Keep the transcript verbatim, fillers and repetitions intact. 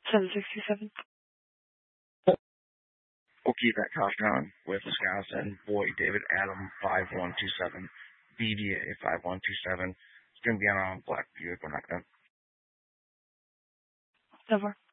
seven sixty-seven. We'll keep that caution on with Wisconsin. Boy, David Adam, five one two seven. B D A, five one two seven. It's going to be on Black Buick. We're not going to. So far.